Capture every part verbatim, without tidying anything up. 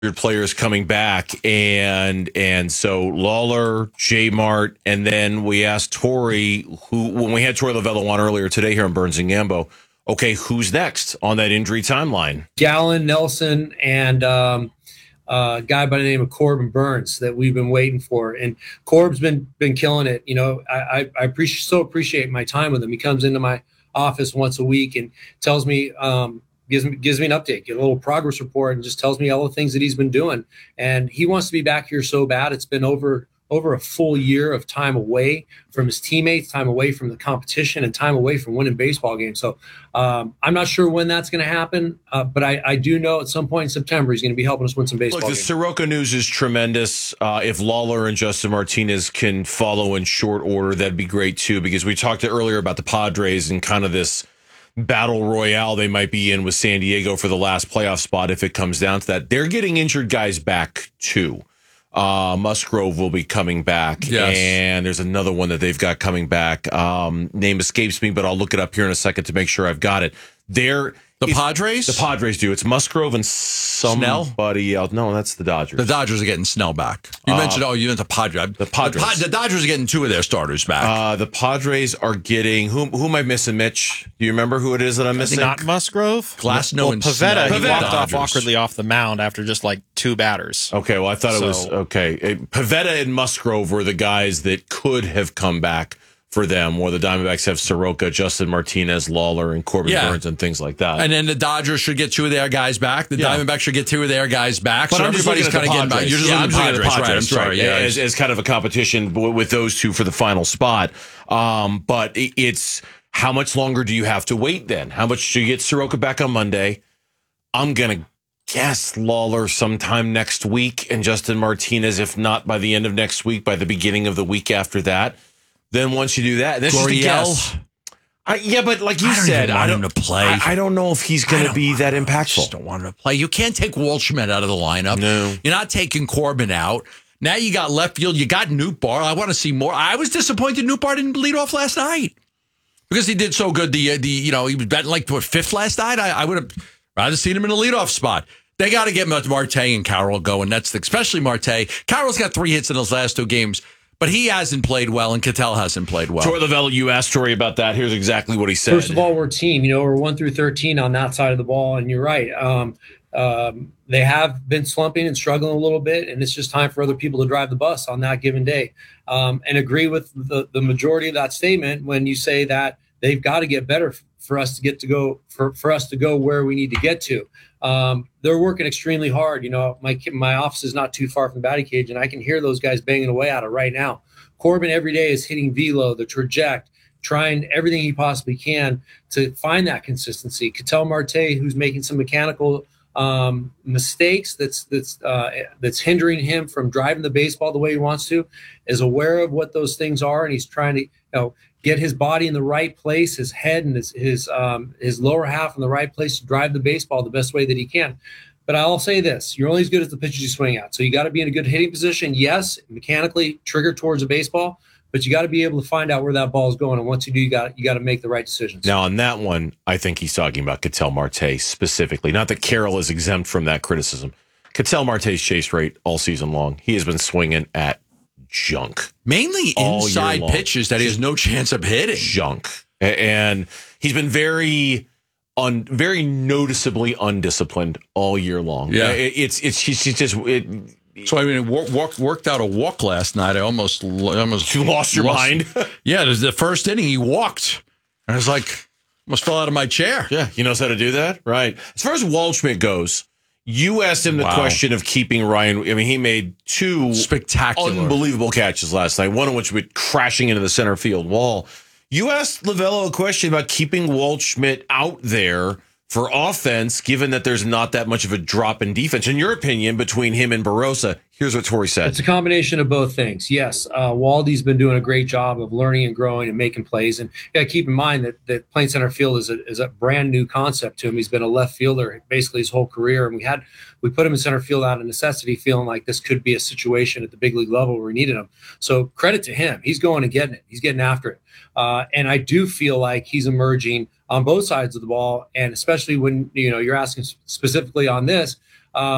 players coming back, and and so Lawler, J Mart, and then we asked Tori, who when we had Tori Lavello on earlier today here in Burns and Gambo, okay, who's next on that injury timeline? Gallen, Nelson, and um, uh, a guy by the name of Corbin Burns that we've been waiting for. And Corb's been been killing it. You know, I I, I appreciate so appreciate my time with him. He comes into my office once a week and tells me. Um, Gives me, gives me an update, get a little progress report, and just tells me all the things that he's been doing. And he wants to be back here so bad. It's been over over a full year of time away from his teammates, time away from the competition, and time away from winning baseball games. So um, I'm not sure when that's going to happen, uh, but I, I do know at some point in September he's going to be helping us win some baseball Look, the games. Soroka news is tremendous. Uh, if Lawler and Justin Martinez can follow in short order, that'd be great too, because we talked earlier about the Padres and kind of this battle royale they might be in with San Diego for the last playoff spot if it comes down to that. They're getting injured guys back too. Uh, Musgrove will be coming back, yes. and there's another one that they've got coming back. Um, name escapes me, but I'll look it up here in a second to make sure I've got it. They're The Padres? The Padres do. It's Musgrove and somebody else. No, that's the Dodgers. The Dodgers are getting Snell back. You uh, mentioned, oh, you meant the Padres. The Padres. The, the Dodgers are getting two of their starters back. Uh, the Padres are getting, who, who am I missing, Mitch? Do you remember who it is that I'm missing? Not Musgrove. Glassno well, and Pavetta, Snell. he walked Dodgers. off awkwardly off the mound after just like two batters. Okay, well, I thought so, it was, okay. It, Pavetta and Musgrove were the guys that could have come back for them, where the Diamondbacks have Soroka, Justin Martinez, Lawler, and Corbin yeah. Burns and things like that. And then the Dodgers should get two of their guys back. The yeah. Diamondbacks should get two of their guys back. But so I'm everybody's kind of getting back. You're just yeah, looking at the Padres, Padres, right? I'm sorry. right. Yeah, as, as kind of a competition with those two for the final spot. Um, but it's how much longer do you have to wait then? How much do you get Soroka back on Monday? I'm going to guess Lawler sometime next week, and Justin Martinez, if not by the end of next week, by the beginning of the week after that. Then once you do that, this is the guess. I, yeah, but like you I don't said, even want I don't him to play. I, I don't know if he's going to be that impactful. I just don't want him to play. You can't take Waldschmidt out of the lineup. No, you're not taking Corbin out. Now you got left field. You got Nootbaar. I want to see more. I was disappointed Nootbaar didn't lead off last night because he did so good. The the you know he was batting like what fifth last night. I, I would have rather seen him in a leadoff spot. They got to get Marte and Carroll going. That's the, especially Marte. Carroll's got three hits in those last two games. But he hasn't played well, and Cattell hasn't played well. Tori Lavello, you asked Tori about that. Here's exactly what he said. First of all, we're a team. You know, we're one through thirteen on that side of the ball, and you're right. Um, um, they have been slumping and struggling a little bit, and it's just time for other people to drive the bus on that given day. Um, and agree with the, the majority of that statement when you say that they've got to get better for us to get to go for, for us to go where we need to get to. Um, they're working extremely hard. You know, my my office is not too far from the batting cage, and I can hear those guys banging away at it right now. Corbin every day is hitting velo, the traject, trying everything he possibly can to find that consistency. Ketel Marte, who's making some mechanical um, mistakes that's that's uh, that's hindering him from driving the baseball the way he wants to, is aware of what those things are, and he's trying to you know get his body in the right place, his head and his his um, his lower half in the right place to drive the baseball the best way that he can. But I'll say this, you're only as good as the pitches you swing at. So you got to be in a good hitting position. Yes, mechanically trigger towards a baseball, but you got to be able to find out where that ball is going. And once you do, you got you got to make the right decisions. Now, on that one, I think he's talking about Ketel Marte specifically. Not that Carroll is exempt from that criticism. Ketel Marte's chase rate all season long, he has been swinging at junk. Mainly inside pitches that he has no chance of hitting. Junk. And he's been very... Un, very noticeably undisciplined all year long. Yeah, it, it's it's she's just. It, so I mean, it work, work, worked out a walk last night. I almost almost you lost your lost, mind. Yeah, there's the first inning he walked, and I was like, almost fell out of my chair. Yeah, he knows how to do that, right? As far as Waldschmidt goes, you asked him the wow. question of keeping Ryan. I mean, he made two spectacular, unbelievable catches last night. One of which went crashing into the center field wall. You asked Lavello a question about keeping Waldschmidt out there for offense, given that there's not that much of a drop in defense. In your opinion, between him and Barossa, here's what Tori said. It's a combination of both things. Yes, uh, Waldy's been doing a great job of learning and growing and making plays. And yeah, keep in mind that, that playing center field is a, is a brand new concept to him. He's been a left fielder basically his whole career. And we had we put him in center field out of necessity, feeling like this could be a situation at the big league level where we needed him. So credit to him. He's going and getting it. He's getting after it. Uh, and I do feel like he's emerging on both sides of the ball, and especially when you know you're asking specifically on this, um,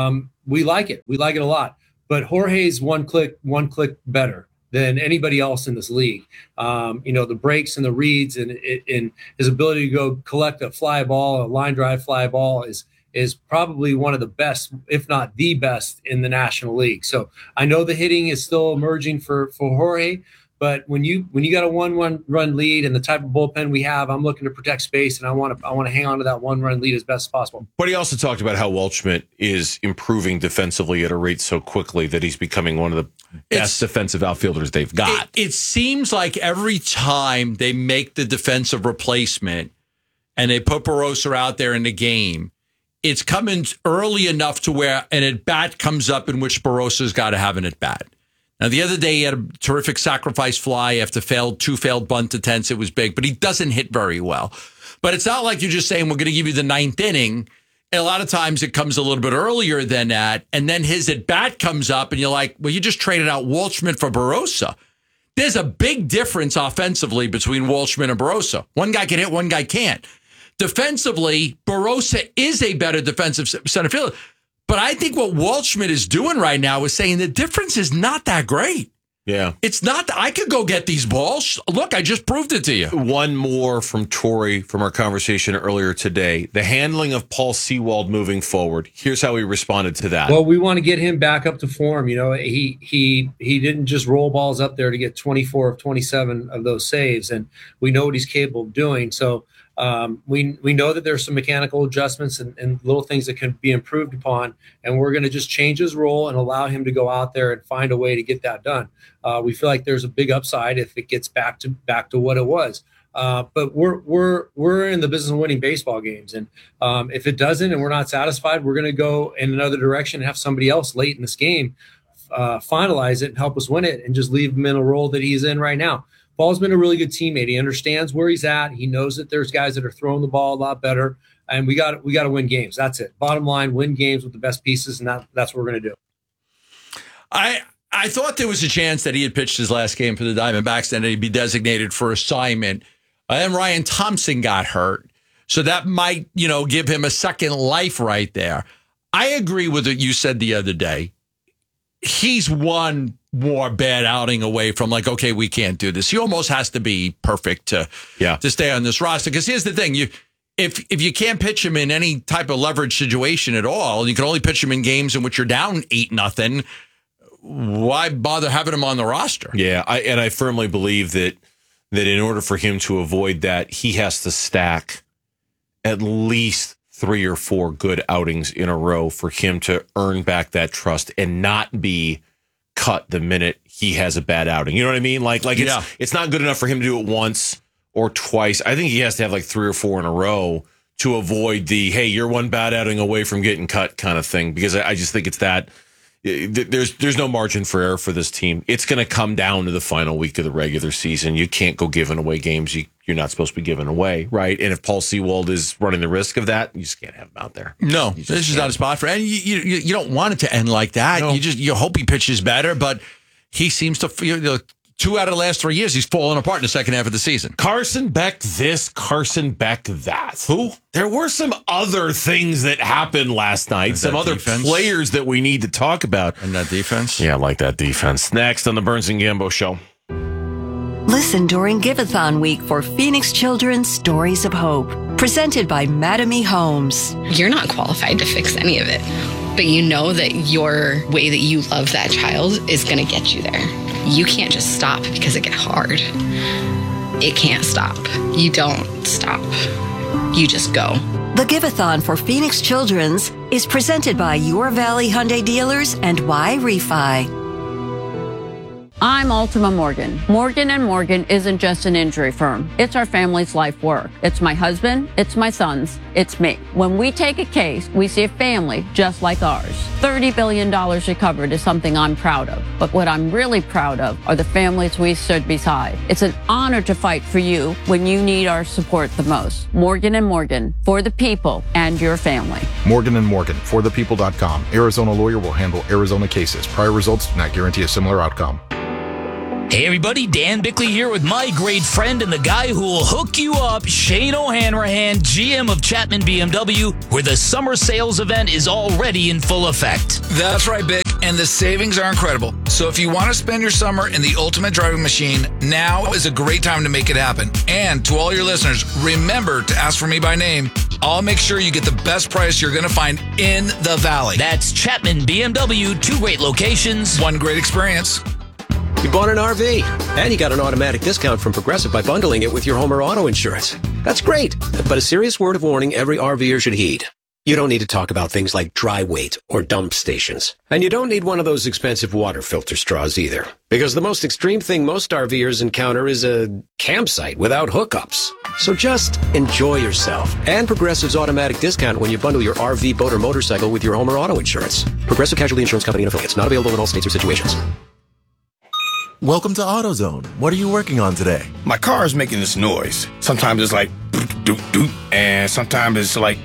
we like it. We like it a lot. But Jorge's one click, one click better than anybody else in this league. Um, you know, the breaks and the reads and, and his ability to go collect a fly ball, a line drive fly ball is is probably one of the best, if not the best, in the National League. So I know the hitting is still emerging for for Jorge, but when you when you got a one one run lead and the type of bullpen we have, I'm looking to protect space, and I want to I want to hang on to that one run lead as best as possible. But he also talked about how Waldschmidt is improving defensively at a rate so quickly that he's becoming one of the best it's, defensive outfielders they've got. It, it seems like every time they make the defensive replacement and they put Barossa out there in the game, it's coming early enough to where an at-bat comes up in which Barossa's got to have an at-bat. Now, the other day, he had a terrific sacrifice fly after failed two failed bunt attempts. It was big, but he doesn't hit very well. But it's not like you're just saying, we're going to give you the ninth inning. And a lot of times it comes a little bit earlier than that. And then his at-bat comes up, and you're like, well, you just traded out Waldschmidt for Barossa. There's a big difference offensively between Waldschmidt and Barossa. One guy can hit, one guy can't. Defensively, Barossa is a better defensive center fielder. But I think what Waldschmidt is doing right now is saying the difference is not that great. Yeah. It's not that I could go get these balls. Look, I just proved it to you. One more from Torey from our conversation earlier today. The handling of Paul Sewald moving forward. Here's how he responded to that. Well, we want to get him back up to form. You know, he he he didn't just roll balls up there to get twenty-four of twenty-seven of those saves, and we know what he's capable of doing. So Um, we we know that there's some mechanical adjustments and, and little things that can be improved upon, and we're going to just change his role and allow him to go out there and find a way to get that done. Uh, we feel like there's a big upside if it gets back to back to what it was. Uh, but we're we're we're in the business of winning baseball games, and um, if it doesn't and we're not satisfied, we're going to go in another direction and have somebody else late in this game uh, finalize it and help us win it, and just leave him in a role that he's in right now. Paul's been a really good teammate. He understands where he's at. He knows that there's guys that are throwing the ball a lot better, and we got we got to win games. That's it. Bottom line, win games with the best pieces, and that, that's what we're going to do. I I thought there was a chance that he had pitched his last game for the Diamondbacks and he'd be designated for assignment. And Ryan Thompson got hurt, so that might, you know, give him a second life right there. I agree with what you said the other day. He's one more bad outing away from like, okay, we can't do this. He almost has to be perfect to, yeah. to stay on this roster. Because here's the thing, you if if you can't pitch him in any type of leverage situation at all, you can only pitch him in games in which you're down eight nothing. Why bother having him on the roster? Yeah, I, and I firmly believe that that in order for him to avoid that, he has to stack at least three or four good outings in a row for him to earn back that trust and not be cut the minute he has a bad outing. You know what I mean? Like, like it's yeah. it's not good enough for him to do it once or twice. I think he has to have like three or four in a row to avoid the, hey, you're one bad outing away from getting cut kind of thing, because I, I just think it's that. There's there's no margin for error for this team. It's going to come down to the final week of the regular season. You can't go giving away games you, you're not supposed to be giving away, right? And if Paul Sewald is running the risk of that, you just can't have him out there. No, this is can't. not a spot for. And you, you you don't want it to end like that. No. You just you hope he pitches better, but he seems to feel. You know, two out of the last three years, he's fallen apart in the second half of the season. Carson Beck this, Carson Beck that. Who? There were some other things that happened last night. And some other defense. players that we need to talk about. And that defense? Yeah, I like that defense. Next on the Burns and Gambo Show. Listen during Giveathon week for Phoenix Children's Stories of Hope. Presented by Mattamy Homes. You're not qualified to fix any of it, but you know that your way that you love that child is going to get you there. You can't just stop because it get hard. It can't stop. You don't stop. You just go. The Giveathon for Phoenix Children's is presented by Your Valley Hyundai Dealers and Y Refi. I'm Ultima Morgan. Morgan and Morgan isn't just an injury firm. It's our family's life work. It's my husband, it's my sons, it's me. When we take a case, we see a family just like ours. thirty billion dollars recovered is something I'm proud of. But what I'm really proud of are the families we stood beside. It's an honor to fight for you when you need our support the most. Morgan and Morgan, for the people and your family. Morgan and Morgan, for the people dot com. Arizona lawyer will handle Arizona cases. Prior results do not guarantee a similar outcome. Hey everybody, Dan Bickley here with my great friend and the guy who will hook you up, Shane O'Hanrahan, G M of Chapman B M W, where the summer sales event is already in full effect. That's right, Bic, and the savings are incredible. So if you want to spend your summer in the ultimate driving machine, now is a great time to make it happen. And to all your listeners, remember to ask for me by name. I'll make sure you get the best price you're going to find in the Valley. That's Chapman B M W, two great locations, one great experience. You bought an R V, and you got an automatic discount from Progressive by bundling it with your home or auto insurance. That's great, but a serious word of warning every RVer should heed. You don't need to talk about things like dry weight or dump stations. And you don't need one of those expensive water filter straws either. Because the most extreme thing most RVers encounter is a campsite without hookups. So just enjoy yourself. And Progressive's automatic discount when you bundle your R V, boat, or motorcycle with your home or auto insurance. Progressive Casualty Insurance Company and affiliates. Not available in all states or situations. Welcome to AutoZone. What are you working on today? My car is making this noise. Sometimes it's like doop doop, and sometimes it's like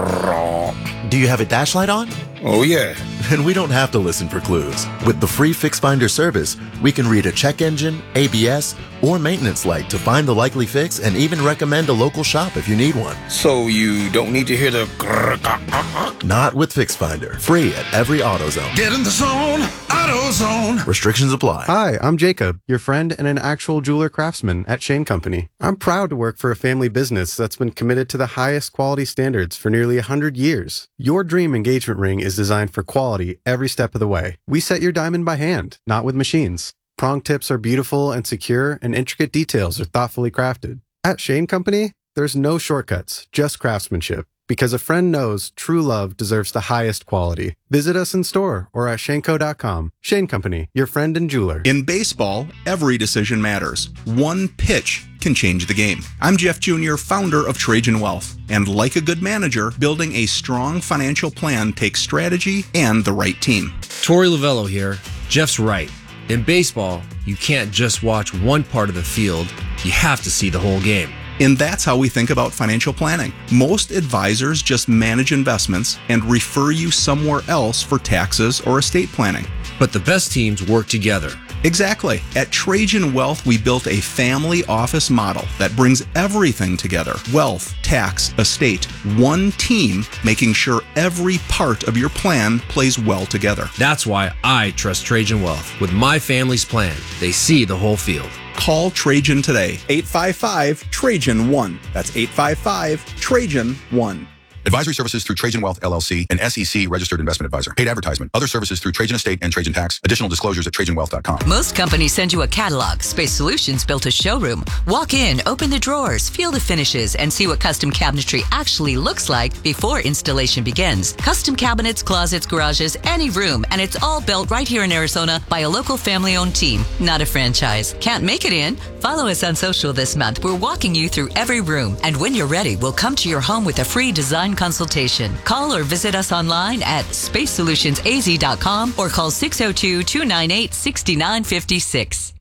grrrr. Do you have a dash light on? Oh yeah. Then we don't have to listen for clues. With the free Fix Finder service, we can read a check engine, A B S, or maintenance light to find the likely fix and even recommend a local shop if you need one. So you don't need to hear the grrr, grrr, grrr. Not with Fix Finder. Free at every AutoZone. Get in the zone, AutoZone. Restrictions apply. Hi, I'm Jacob, your friend and an actual jeweler craftsman at Shane Company. I'm proud to work for a family business that's been committed to the highest quality standards for nearly one hundred years. Your dream engagement ring is designed for quality every step of the way. We set your diamond by hand, not with machines. Prong tips are beautiful and secure, and intricate details are thoughtfully crafted. At Shane Company, there's no shortcuts, just craftsmanship. Because a friend knows true love deserves the highest quality. Visit us in store or at shaneco dot com. Shane Company, your friend and jeweler. In baseball, every decision matters. One pitch can change the game. I'm Jeff Junior, founder of Trajan Wealth. And like a good manager, building a strong financial plan takes strategy and the right team. Torey Lovello here. Jeff's right. In baseball, you can't just watch one part of the field. You have to see the whole game. And that's how we think about financial planning. Most advisors just manage investments and refer you somewhere else for taxes or estate planning. But the best teams work together. Exactly. At Trajan Wealth, we built a family office model that brings everything together. Wealth, tax, estate, one team, making sure every part of your plan plays well together. That's why I trust Trajan Wealth. With my family's plan, they see the whole field. Call Trajan today. eight five five, Trajan one. That's eight five five, Trajan one. Advisory services through Trajan Wealth, L L C, an S E C registered investment advisor. Paid advertisement. Other services through Trajan Estate and Trajan Tax. Additional disclosures at trajan wealth dot com. Most companies send you a catalog. Space Solutions built a showroom. Walk in, open the drawers, feel the finishes, and see what custom cabinetry actually looks like before installation begins. Custom cabinets, closets, garages, any room, and it's all built right here in Arizona by a local family-owned team, not a franchise. Can't make it in? Follow us on social this month. We're walking you through every room, and when you're ready, we'll come to your home with a free design consultation. Call or visit us online at space solutions a z dot com or call six oh two, two nine eight, six nine five six.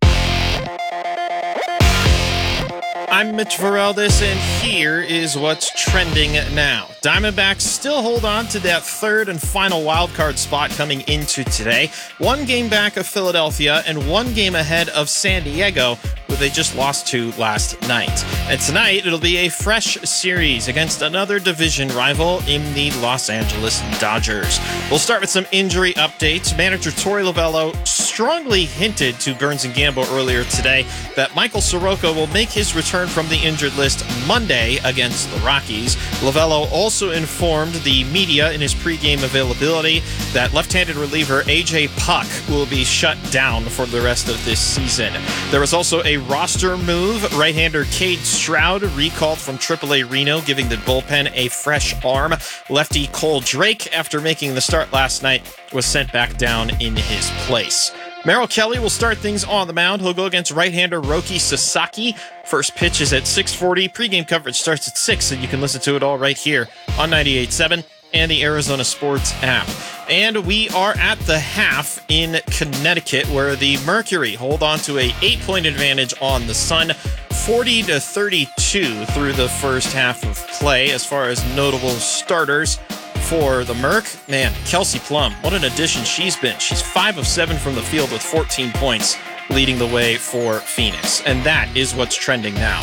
I'm Mitch Vareldes, and here is what's trending now. Diamondbacks still hold on to that third and final wildcard spot coming into today. One game back of Philadelphia and one game ahead of San Diego, who they just lost to last night. And tonight, it'll be a fresh series against another division rival in the Los Angeles Dodgers. We'll start with some injury updates. Manager Torey Lovello strongly hinted to Burns and Gambo earlier today that Michael Soroka will make his return from the injured list Monday against the Rockies. Lovello also informed the media in his pregame availability that left-handed reliever A J Puck will be shut down for the rest of this season. There was also a roster move. Right-hander Cade Stroud recalled from triple A Reno, giving the bullpen a fresh arm. Lefty Cole Drake, after making the start last night, was sent back down in his place. Merrill Kelly will start things on the mound. He'll go against right-hander Roki Sasaki. First pitch is at six forty. Pre-game coverage starts at six, and you can listen to it all right here on ninety-eight point seven and the Arizona Sports app. And we are at the half in Connecticut, where the Mercury hold on to a eight-point advantage on the Sun, forty to thirty-two through the first half of play. As far as notable starters for the Merc, man, Kelsey Plum, what an addition she's been. She's five of seven from the field with fourteen points, leading the way for Phoenix. And that is what's trending now.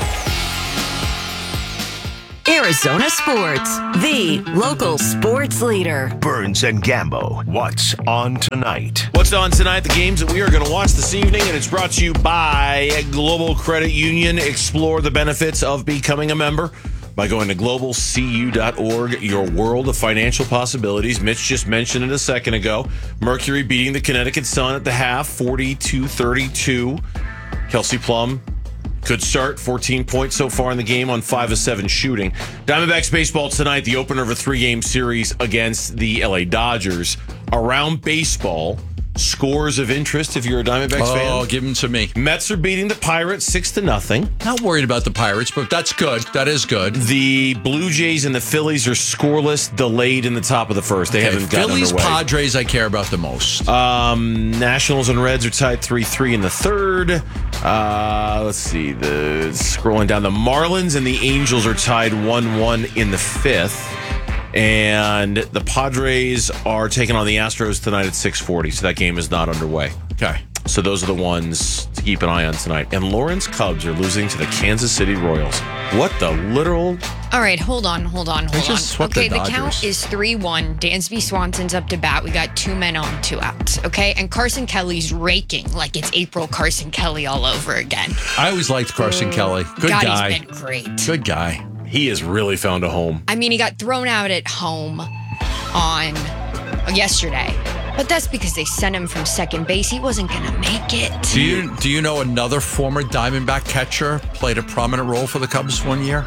Arizona Sports, the local sports leader. Burns and Gambo, what's on tonight? What's on tonight? The games that we are going to watch this evening, and it's brought to you by Global Credit Union. Explore the benefits of becoming a member by going to global c u dot org, your world of financial possibilities. Mitch just mentioned it a second ago. Mercury beating the Connecticut Sun at the half, forty-two thirty-two. Kelsey Plum, good start, fourteen points so far in the game on five of seven shooting. Diamondbacks baseball tonight, the opener of a three-game series against the L A Dodgers. Around baseball, scores of interest if you're a Diamondbacks oh, fan. Oh, give them to me. Mets are beating the Pirates six to nothing. Not worried about the Pirates, but that's good. That is good. The Blue Jays and the Phillies are scoreless, delayed in the top of the first. They okay, haven't gotten Phillies, underway. Padres, I care about the most. Um, Nationals and Reds are tied three three in the third. Uh, let's see. The scrolling down, the Marlins and the Angels are tied one one in the fifth. And the Padres are taking on the Astros tonight at six forty, so that game is not underway. Okay. So those are the ones to keep an eye on tonight. And Lawrence Cubs are losing to the Kansas City Royals. What the literal... All right, hold on, hold on, They hold on. just swept Okay, the the count Dodgers. is three one. Dansby Swanson's up to bat. We got two men on, two outs, okay? And Carson Kelly's raking like it's April Carson Kelly all over again. I always liked Carson Kelly. Good God, guy. he's been great. Good guy. He has really found a home. I mean, he got thrown out at home on yesterday, but that's because they sent him from second base. He wasn't going to make it. Do you do you know another former Diamondback catcher played a prominent role for the Cubs one year?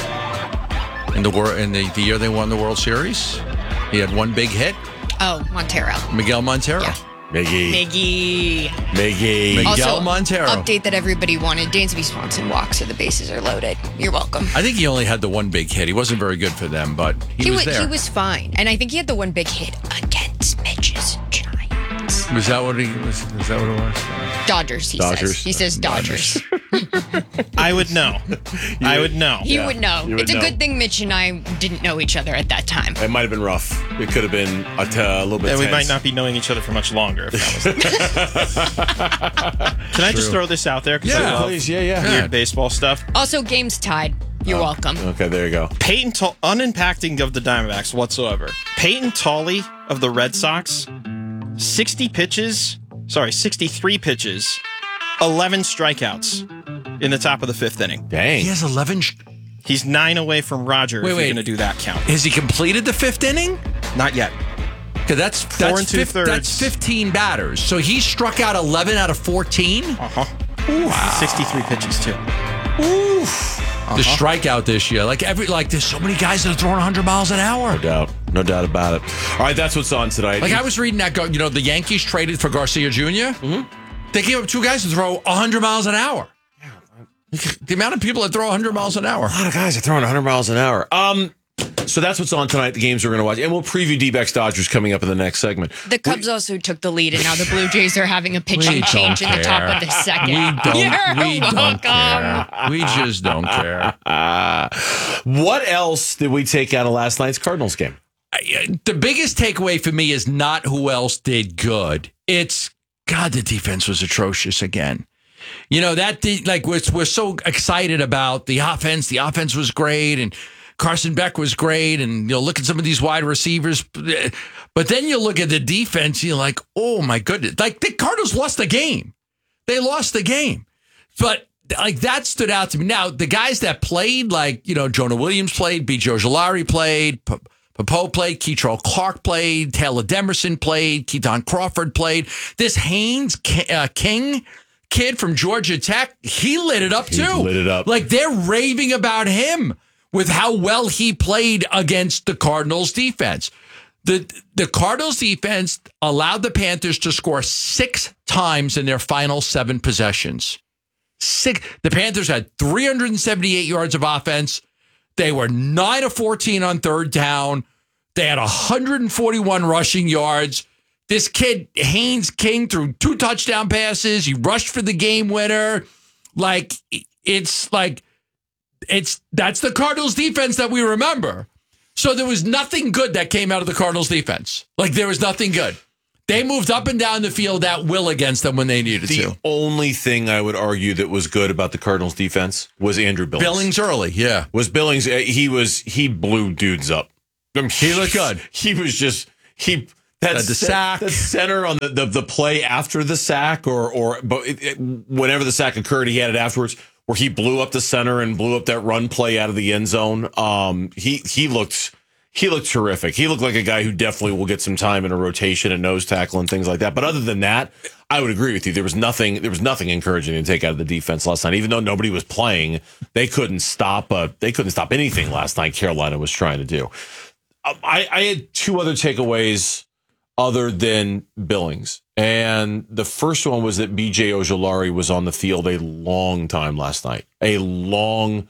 In the wor- in the, the year they won the World Series, he had one big hit. Oh, Montero. Miguel Montero. Miggy. Miggy. Miggy. Miguel Also, Montero. update that everybody wanted. Dansby Swanson walks, so the bases are loaded. You're welcome. I think he only had the one big hit. He wasn't very good for them, but he, He, was wa- there. he was fine. And I think he had the one big hit against Mitch's Giants. Was that what he was? Is that what it was? Dodgers, he Dodgers. says. He says Dodgers. I would know. I would know. He would know. you would It's a know. good thing Mitch and I didn't know each other at that time. It might have been rough. It could have been a, t- a little bit And we tense. might not be knowing each other for much longer. If that was Can I just True. throw this out there? 'Cause Yeah, I love please. Yeah, yeah. Weird baseball stuff. Also, game's tied. You're welcome. Okay, there you go. Peyton, Tol- unimpacting of the Diamondbacks whatsoever. Peyton Tolley of the Red Sox, sixty pitches, sorry, sixty-three pitches, eleven strikeouts in the top of the fifth inning. Dang. He has eleven. Sh- He's nine away from Roger. Wait, if wait. you're going to do that count. Has he completed the fifth inning? Not yet. Because that's Four that's, and two fif- thirds. that's fifteen batters. So he struck out eleven out of fourteen. Uh huh. sixty-three pitches too. Oof. The strikeout this year, like every like, there's so many guys that are throwing one hundred miles an hour. No doubt. No doubt about it. All right, that's what's on tonight. Like I was reading that, go- you know, the Yankees traded for Garcia Junior Mm-hmm. They gave up two guys to throw one hundred miles an hour. The amount of people that throw one hundred miles an hour. A lot of guys are throwing one hundred miles an hour. Um, so that's what's on tonight. The games we're going to watch, and we'll preview D-backs Dodgers coming up in the next segment. The Cubs also took the lead, and now the Blue Jays are having a pitching We change don't in the top care. of the second. We don't. You're we don't welcome. care. We just don't care. Uh, what else did we take out of last night's Cardinals game? The biggest takeaway for me is not who else did good. It's God. The defense was atrocious again. You know that the, like we're we're so excited about the offense. The offense was great, and Carson Beck was great, and you know look at some of these wide receivers. But then you look at the defense, you're like, oh my goodness! Like the Cardinals lost the game. They lost the game, but like that stood out to me. Now the guys that played, like you know Jonah Williams played, B J Ojulari played. P- Popo played, Keitrell Clark played, Taylor Demerson played, Keaton Crawford played. This Haynes K- uh, King kid from Georgia Tech, he lit it up too. He lit it up. Like they're raving about him with how well he played against the Cardinals defense. The the Cardinals defense allowed the Panthers to score six times in their final seven possessions. Six. The Panthers had three hundred seventy-eight yards of offense. They were nine of fourteen on third down. They had one hundred forty-one rushing yards. This kid, Haynes King, threw two touchdown passes. He rushed for the game winner. Like, it's like, it's that's the Cardinals defense that we remember. So there was nothing good that came out of the Cardinals defense. Like, there was nothing good. They moved up and down the field at will against them when they needed the to. The only thing I would argue that was good about the Cardinals defense was Andrew Billings. Billings early, yeah. Was Billings, he was, he blew dudes up. He looked good. He was just, he, that the sack. The center on the, the, the play after the sack or, or but it, it, whenever the sack occurred, he had it afterwards where he blew up the center and blew up that run play out of the end zone. Um, he, he looked, He looked terrific. He looked like a guy who definitely will get some time in a rotation and nose tackle and things like that. But other than that, I would agree with you. There was nothing. There was nothing encouraging to take out of the defense last night. Even though nobody was playing, they couldn't stop. Uh, they couldn't stop anything last night. Carolina was trying to do. I, I had two other takeaways other than Billings, and the first one was that B J Ojulari was on the field a long time last night. A long.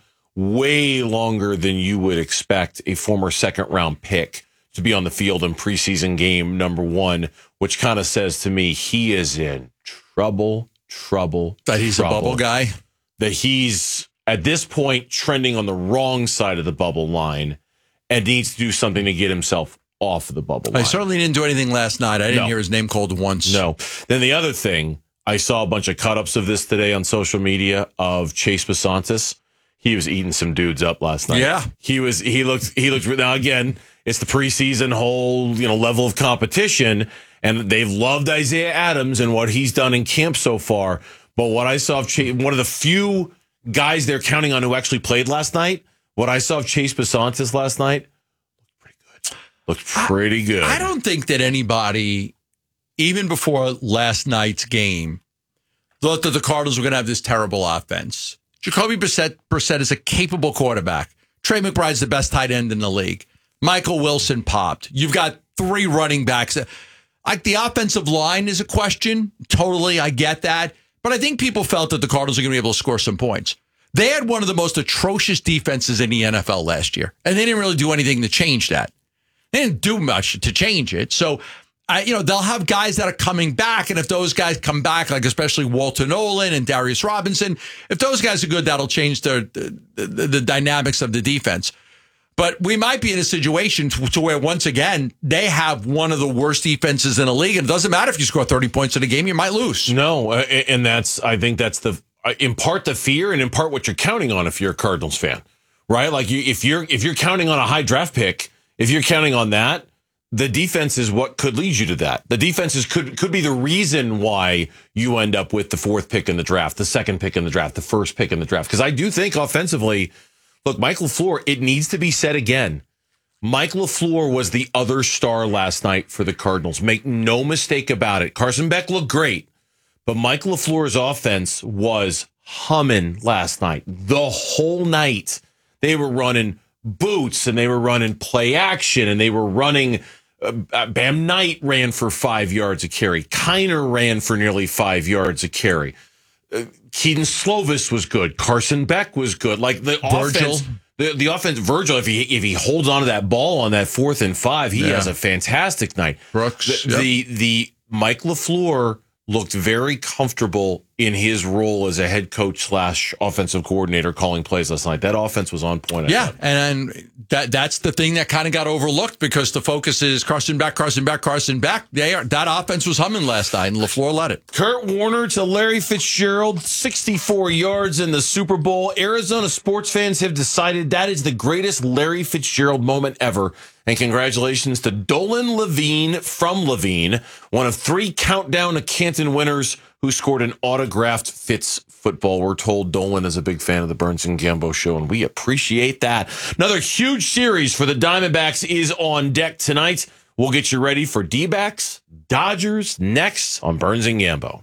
Way longer than you would expect a former second round pick to be on the field in preseason game number one, which kind of says to me he is in trouble, trouble. That he's trouble. a bubble guy? That he's at this point trending on the wrong side of the bubble line and needs to do something to get himself off of the bubble line. I certainly didn't do anything last night. I didn't No. hear his name called once. No. Then the other thing, I saw a bunch of cut-ups of this today on social media of Chase Besantis. He was eating some dudes up last night. Yeah. He was, he looked, he looked, now again, it's the preseason whole, you know, level of competition, and they've loved Isaiah Adams and what he's done in camp so far. But what I saw of Chase, one of the few guys they're counting on who actually played last night, what I saw of Chase Besantis last night, looked pretty good. Looked pretty good. I don't think that anybody, even before last night's game, thought that the Cardinals were going to have this terrible offense. Jacoby Brissett, Brissett is a capable quarterback. Trey McBride's the best tight end in the league. Michael Wilson popped. You've got three running backs. Like, the offensive line is a question. Totally, I get that. But I think people felt that the Cardinals are going to be able to score some points. They had one of the most atrocious defenses in the N F L last year, and they didn't really do anything to change that. They didn't do much to change it. So, I, you know, they'll have guys that are coming back, and if those guys come back, like especially Walter Nolan and Darius Robinson, if those guys are good, that'll change the the, the, the dynamics of the defense. But we might be in a situation to, to where, once again, they have one of the worst defenses in the league, and it doesn't matter if you score thirty points in a game, you might lose. No, uh, and that's, I think that's the, uh, in part the fear and in part what you're counting on if you're a Cardinals fan, right? Like, you, if you're if you're counting on a high draft pick, if you're counting on that, the defense is what could lead you to that. The defenses could could be the reason why you end up with the fourth pick in the draft, the second pick in the draft, the first pick in the draft. Because I do think offensively, look, Mike LaFleur, it needs to be said again. Mike LaFleur was the other star last night for the Cardinals. Make no mistake about it. Carson Beck looked great, but Mike LaFleur's offense was humming last night. The whole night, they were running boots and they were running play action and they were running. Uh, Bam Knight ran for five yards a carry. Kiner ran for nearly five yards a carry. Uh, Keaton Slovis was good. Carson Beck was good. Like, the Virgil. offense, the, the offense, Virgil, if he if he holds on to that ball on that fourth and five, he Yeah. has a fantastic night. Brooks. The, yep. the, the Mike LaFleur looked very comfortable in his role as a head coach slash offensive coordinator calling plays last night. That offense was on point. I Yeah, thought. and, and that that's the thing that kind of got overlooked because the focus is Carson Beck, Carson Beck, Carson Beck. They are, that offense was humming last night, and LaFleur led it. Kurt Warner to Larry Fitzgerald, sixty-four yards in the Super Bowl. Arizona sports fans have decided that is the greatest Larry Fitzgerald moment ever. And congratulations to Dolan Levine from Levine, one of three Countdown to Canton winners who scored an autographed Fitz football. We're told Dolan is a big fan of the Burns and Gambo show, and we appreciate that. Another huge series for the Diamondbacks is on deck tonight. We'll get you ready for D-backs, Dodgers next on Burns and Gambo.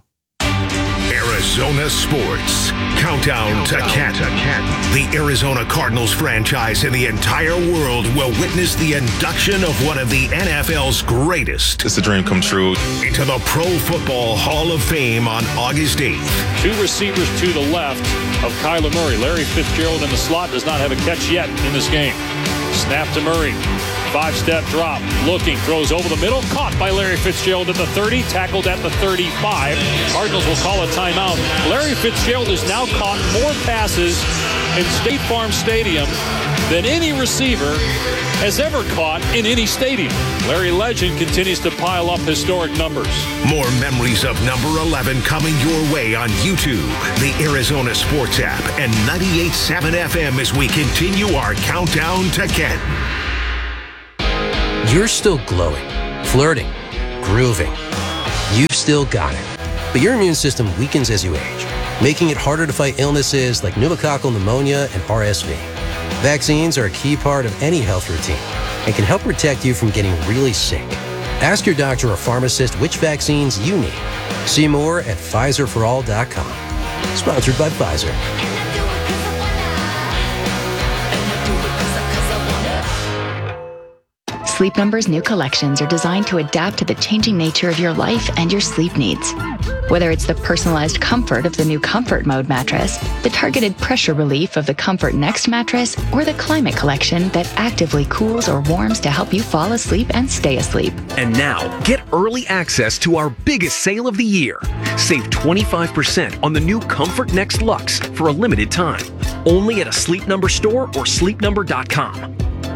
Arizona Sports. Countdown to Canton. The Arizona Cardinals franchise in the entire world will witness the induction of one of the N F L's greatest. It's a dream come true. Into the Pro Football Hall of Fame on August eighth. Two receivers to the left of Kyler Murray. Larry Fitzgerald in the slot does not have a catch yet in this game. Snap to Murray. Five-step drop. Looking. Throws over the middle. Caught by Larry Fitzgerald at the thirty. Tackled at the thirty-five. Cardinals will call a timeout. Larry Fitzgerald has now caught more passes in State Farm Stadium than any receiver has ever caught in any stadium. Larry Legend continues to pile up historic numbers. More memories of number eleven coming your way on YouTube, the Arizona Sports app, and ninety-eight point seven F M as we continue our countdown to Kent. You're still glowing, flirting, grooving. You've still got it. But your immune system weakens as you age, making it harder to fight illnesses like pneumococcal pneumonia and R S V. Vaccines are a key part of any health routine and can help protect you from getting really sick. Ask your doctor or pharmacist which vaccines you need. See more at Pfizer for all dot com. Sponsored by Pfizer. Sleep Number's new collections are designed to adapt to the changing nature of your life and your sleep needs. Whether it's the personalized comfort of the new Comfort Mode mattress, the targeted pressure relief of the Comfort Next mattress, or the Climate Collection that actively cools or warms to help you fall asleep and stay asleep. And now, get early access to our biggest sale of the year. Save twenty-five percent on the new Comfort Next Luxe for a limited time. Only at a Sleep Number store or sleep number dot com.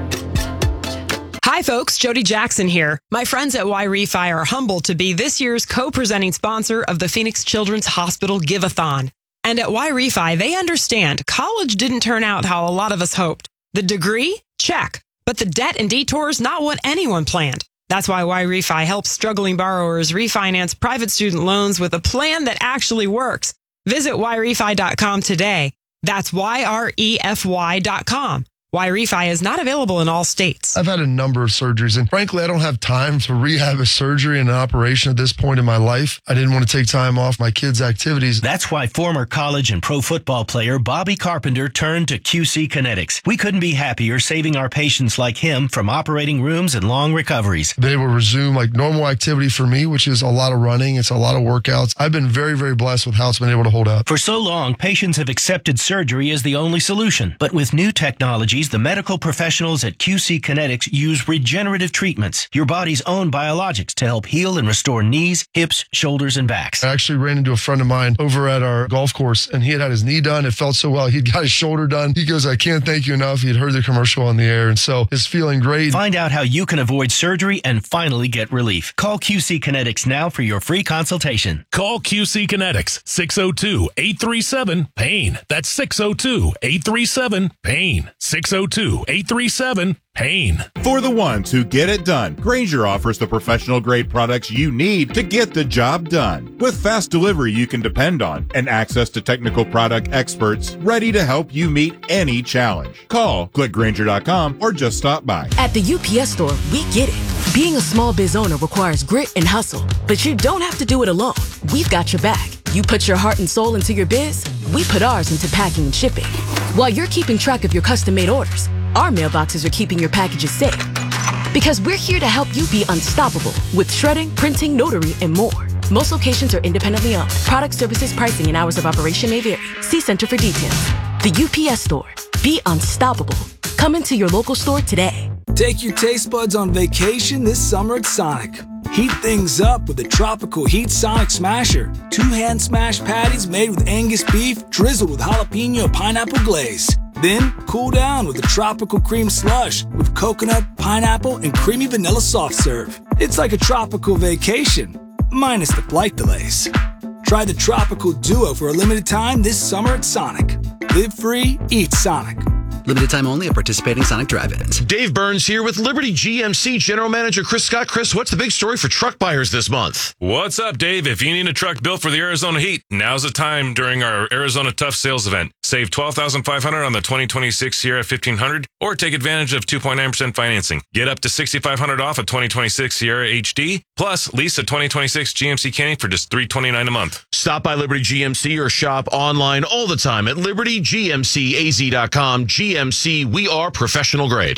Hi, folks. Jody Jackson here. My friends at Y-Refi are humbled to be this year's co-presenting sponsor of the Phoenix Children's Hospital Give-a-thon. And at Y-Refi, they understand college didn't turn out how a lot of us hoped. The degree? Check. But the debt and detours, not what anyone planned. That's why Y-Refi helps struggling borrowers refinance private student loans with a plan that actually works. Visit Y refi dot com today. That's Y R E F Y dot com. Y-Refi is not available in all states. I've had a number of surgeries, and frankly, I don't have time to rehab a surgery and an operation at this point in my life. I didn't want to take time off my kids' activities. That's why former college and pro football player Bobby Carpenter turned to Q C Kinetics. We couldn't be happier saving our patients like him from operating rooms and long recoveries. Been able to resume like normal activity for me, which is a lot of running. It's a lot of workouts. I've been very, very blessed with how it's been able to hold up. For so long, patients have accepted surgery as the only solution. But with new technology, the medical professionals at Q C Kinetics use regenerative treatments, your body's own biologics, to help heal and restore knees, hips, shoulders, and backs. I actually ran into a friend of mine over at our golf course, and he had had his knee done. It felt so well. He'd got his shoulder done. He goes, I can't thank you enough. He had heard the commercial on the air, and so it's feeling great. Find out how you can avoid surgery and finally get relief. Call Q C Kinetics now for your free consultation. Call Q C Kinetics, six oh two, eight three seven, pain. That's six oh two, eight three seven, pain. six oh two, eight three seven, pain. For the ones who get it done, Grainger offers the professional grade products you need to get the job done. With fast delivery you can depend on and access to technical product experts ready to help you meet any challenge. Call, click Grainger dot com, or just stop by. At the U P S store, we get it. Being a small biz owner requires grit and hustle, but you don't have to do it alone. We've got your back. You put your heart and soul into your biz, we put ours into packing and shipping. While you're keeping track of your custom-made orders, our mailboxes are keeping your packages safe. Because we're here to help you be unstoppable with shredding, printing, notary, and more. Most locations are independently owned. Product, services, pricing, and hours of operation may vary. See Center for details. The U P S store. Be unstoppable. Come into your local store today. Take your taste buds on vacation this summer at Sonic. Heat things up with the Tropical Heat Sonic Smasher. Two hand smashed patties made with Angus beef, drizzled with jalapeno pineapple glaze. Then cool down with a tropical cream slush with coconut, pineapple, and creamy vanilla soft serve. It's like a tropical vacation, minus the flight delays. Try the Tropical Duo for a limited time this summer at Sonic. Live free, eat Sonic. Limited time only at participating Sonic drive-ins. Dave Burns here with Liberty G M C General Manager Chris Scott. Chris, what's the big story for truck buyers this month? What's up, Dave? If you need a truck built for the Arizona heat, now's the time during our Arizona Tough Sales event. Save twelve thousand five hundred dollars on the twenty twenty-six Sierra fifteen hundred or take advantage of two point nine percent financing. Get up to six thousand five hundred dollars off a twenty twenty-six Sierra H D, plus lease a twenty twenty-six G M C Canyon for just three hundred twenty-nine dollars a month. Stop by Liberty G M C or shop online all the time at liberty g m c a z dot com. G M C, we are professional grade.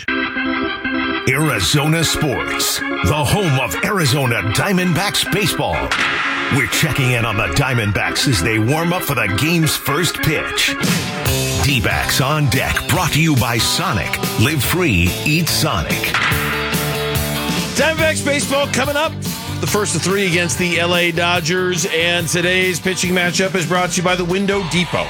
Arizona Sports, the home of Arizona Diamondbacks baseball. We're checking in on the Diamondbacks as they warm up for the game's first pitch. D-backs on deck, brought to you by Sonic. Live free, eat Sonic. Diamondbacks baseball coming up. The first of three against the L A Dodgers, and today's pitching matchup is brought to you by the Window Depot.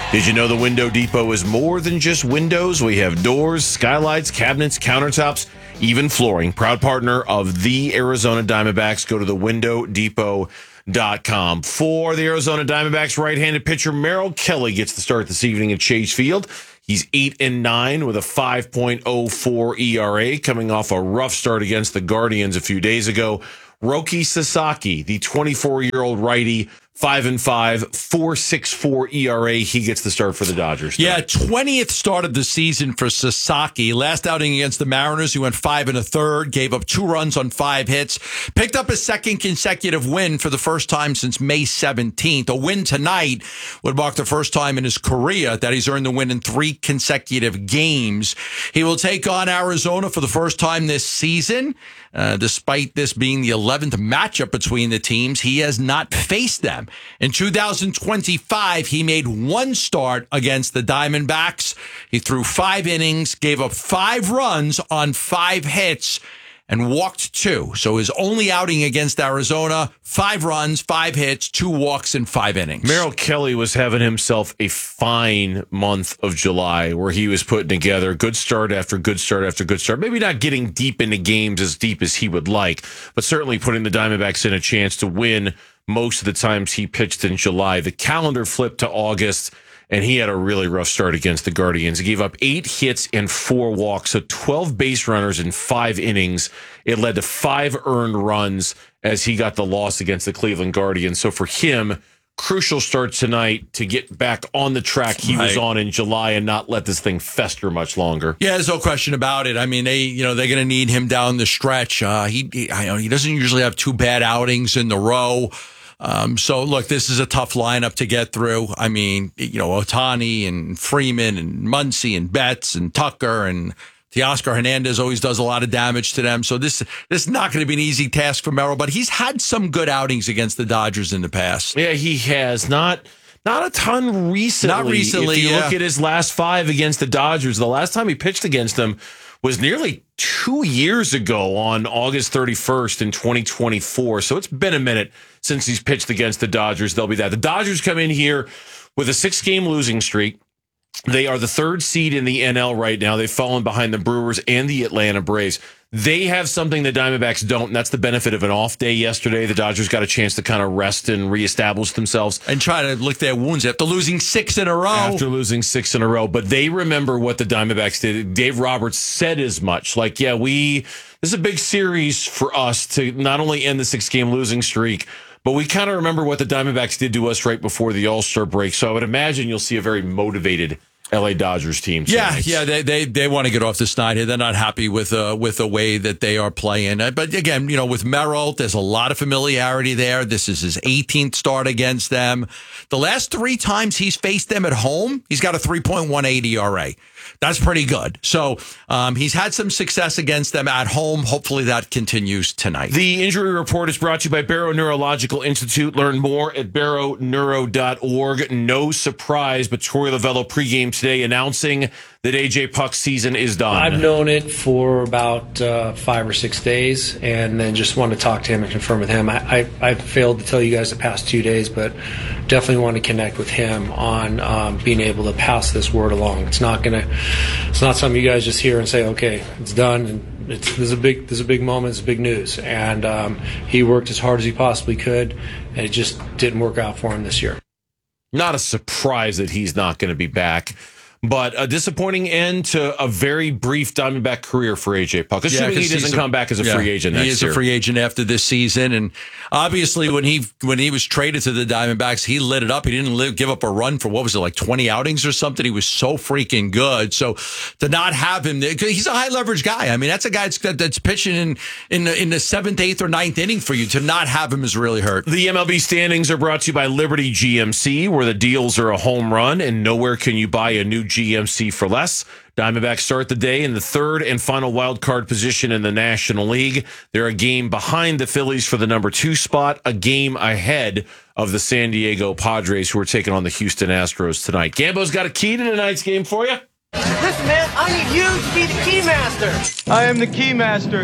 Did you know the Window Depot is more than just windows? We have doors, skylights, cabinets, countertops, even flooring. Proud partner of the Arizona Diamondbacks. Go to the window depot dot com. For the Arizona Diamondbacks, right-handed pitcher Merrill Kelly gets the start this evening at Chase Field. He's eight and nine with a five point oh four E R A, coming off a rough start against the Guardians a few days ago. Roki Sasaki, the twenty-four-year-old righty, five and five, four point six four E R A. He gets the start for the Dodgers. Yeah, twentieth start of the season for Sasaki. Last outing against the Mariners, he went five and a third, gave up two runs on five hits, picked up a second consecutive win for the first time since May seventeenth. A win tonight would mark the first time in his career that he's earned the win in three consecutive games. He will take on Arizona for the first time this season. Uh, despite this being the eleventh matchup between the teams, he has not faced them. In two thousand twenty-five, he made one start against the Diamondbacks. He threw five innings, gave up five runs on five hits, and walked two. So his only outing against Arizona, five runs, five hits, two walks, and five innings. Merrill Kelly was having himself a fine month of July where he was putting together good start after good start after good start. Maybe not getting deep into games as deep as he would like, but certainly putting the Diamondbacks in a chance to win most of the times he pitched in July. The calendar flipped to August, and he had a really rough start against the Guardians. He gave up eight hits and four walks, so twelve base runners in five innings. It led to five earned runs as he got the loss against the Cleveland Guardians. So for him, crucial start tonight to get back on the track he right. was on in July and not let this thing fester much longer. Yeah, there's no question about it. I mean, they, you know, they're going to need him down the stretch. Uh, he, he, I know he doesn't usually have two bad outings in the row. Um, so, look, this is a tough lineup to get through. I mean, you know, Ohtani and Freeman and Muncy and Betts and Tucker and Teoscar Hernandez always does a lot of damage to them. So this, this is not going to be an easy task for Merrill, but he's had some good outings against the Dodgers in the past. Yeah, he has. Not not a ton recently. Not recently, If you yeah. look at his last five against the Dodgers, the last time he pitched against them was nearly two years ago on August thirty-first in twenty twenty-four. So it's been a minute since he's pitched against the Dodgers. They'll be that. The Dodgers come in here with a six-game losing streak. They are the third seed in the N L right now. They've fallen behind the Brewers and the Atlanta Braves. They have something the Diamondbacks don't, and that's the benefit of an off day yesterday. The Dodgers got a chance to kind of rest and reestablish themselves. And try to lick their wounds after losing six in a row. After losing six in a row. But they remember what the Diamondbacks did. Dave Roberts said as much. Like, yeah, we this is a big series for us to not only end the six-game losing streak, but we kind of remember what the Diamondbacks did to us right before the All-Star break. So I would imagine you'll see a very motivated L A Dodgers team. Yeah, tonight. yeah, they they they want to get off the snide here. They're not happy with uh, with the way that they are playing. Uh, But again, you know, with Merrill, there's a lot of familiarity there. This is his eighteenth start against them. The last three times he's faced them at home, he's got a three point one eight E R A. That's pretty good. So um, he's had some success against them at home. Hopefully that continues tonight. The injury report is brought to you by Barrow Neurological Institute. Learn more at barrow neuro dot org. No surprise, but Torey Lovello pregame today announcing that A J Puck's season is done. I've known it for about uh, five or six days, and then just wanted to talk to him and confirm with him. I, I, I failed to tell you guys the past two days, but definitely want to connect with him on um, being able to pass this word along. It's not gonna, it's not something you guys just hear and say, okay, it's done. And it's there's a big there's a big moment, it's big news, and um, he worked as hard as he possibly could, and it just didn't work out for him this year. Not a surprise that he's not going to be back. But a disappointing end to a very brief Diamondback career for A J Puck. Assuming yeah, he doesn't a, come back as a yeah, free agent next year. He is year. a free agent after this season. And obviously, when he when he was traded to the Diamondbacks, he lit it up. He didn't live, give up a run for, what was it, like twenty outings or something? He was so freaking good. So to not have him, he's a high leverage guy. I mean, that's a guy that's, that's pitching in, in, the, in the seventh, eighth, or ninth inning for you. To not have him is really hurt. The M L B standings are brought to you by Liberty G M C, where the deals are a home run, and nowhere can you buy a new G M C for less. Diamondbacks start the day in the third and final wild card position in the National League. They're a game behind the Phillies for the number two spot, a game ahead of the San Diego Padres, who are taking on the Houston Astros tonight. Gambo's got a key to tonight's game for you. Listen, man, I need you to be the key master. I am the key master.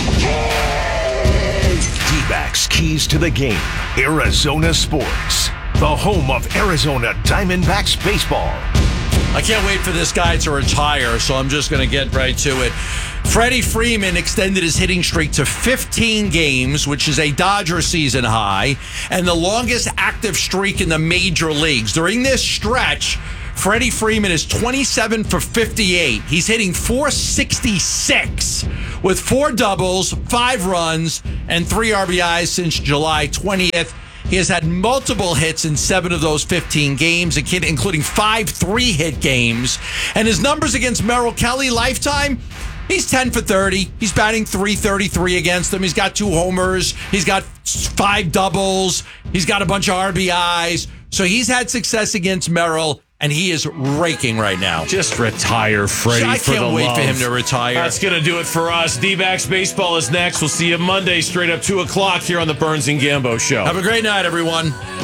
D-backs keys to the game. Arizona Sports. the home of Arizona Diamondbacks baseball. I can't wait for this guy to retire, so I'm just going to get right to it. Freddie Freeman extended his hitting streak to fifteen games, which is a Dodger season high, and the longest active streak in the major leagues. During this stretch, Freddie Freeman is twenty-seven for fifty-eight. He's hitting four sixty-six with four doubles, five runs, and three R B Is since July twentieth. He has had multiple hits in seven of those fifteen games, including five three-hit games. And his numbers against Merrill Kelly lifetime, he's ten for thirty. He's batting three thirty-three against them. He's got two homers. He's got five doubles. He's got a bunch of R B Is. So he's had success against Merrill, and he is raking right now. Just retire, Freddie. I for can't the wait love. for him to retire. That's going to do it for us. D-backs baseball is next. We'll see you Monday, straight up two o'clock here on the Burns and Gambo Show. Have a great night, everyone.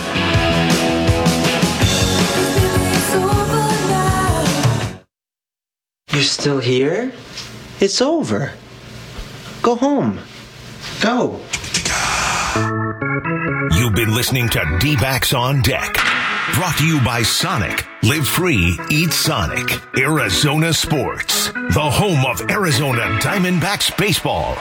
You're still here? It's over. Go home. Go. You've been listening to D-backs on Deck. Brought to you by Sonic. Live free, eat Sonic. Arizona Sports, the home of Arizona Diamondbacks baseball.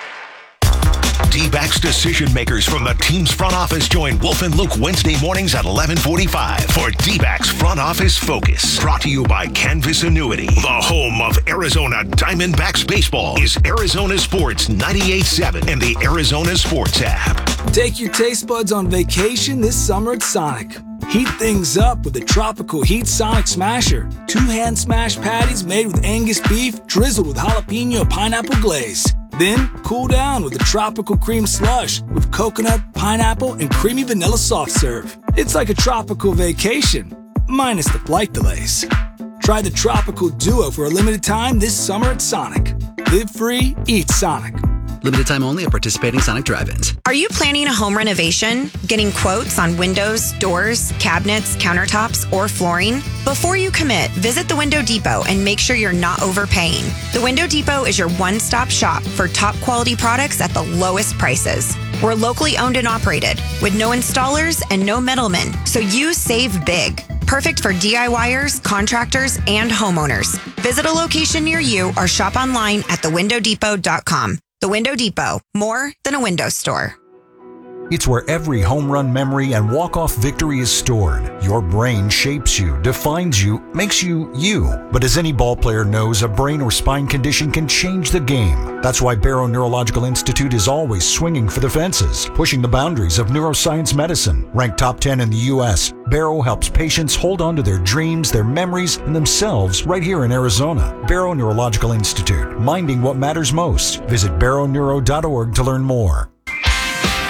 D-backs decision makers from the team's front office join Wolf and Luke Wednesday mornings at eleven forty-five for D-backs Front Office Focus. Brought to you by Canvas Annuity. The home of Arizona Diamondbacks baseball is Arizona Sports ninety-eight point seven and the Arizona Sports app. Take your taste buds on vacation this summer at Sonic. Heat things up with the Tropical Heat Sonic Smasher. Two hand smashed patties made with Angus beef drizzled with jalapeno pineapple glaze. Then cool down with the Tropical Cream Slush with coconut, pineapple, and creamy vanilla soft serve. It's like a tropical vacation, minus the flight delays. Try the Tropical Duo for a limited time this summer at Sonic. Live free, eat Sonic. Limited time only at participating Sonic drive-ins. Are you planning a home renovation? Getting quotes on windows, doors, cabinets, countertops, or flooring? Before you commit, visit the Window Depot and make sure you're not overpaying. The Window Depot is your one-stop shop for top quality products at the lowest prices. We're locally owned and operated with no installers and no middlemen, so you save big. Perfect for DIYers, contractors, and homeowners. Visit a location near you or shop online at the window depot dot com. The Window Depot, more than a window store. It's where every home run memory and walk-off victory is stored. Your brain shapes you, defines you, makes you you. But as any ball player knows, a brain or spine condition can change the game. That's why Barrow Neurological Institute is always swinging for the fences, pushing the boundaries of neuroscience medicine. Ranked top ten in the U S, Barrow helps patients hold on to their dreams, their memories, and themselves right here in Arizona. Barrow Neurological Institute, minding what matters most. Visit barrow neuro dot org to learn more.